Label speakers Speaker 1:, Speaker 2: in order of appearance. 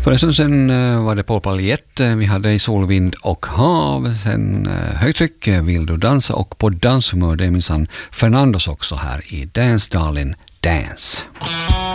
Speaker 1: För en stund sen var det Paul Paljett, vi hade i Solvind och hav, sen högtryck, Vill du dansa, och på danshumör det är minsann Fernandos också här i Dance Darling Dance.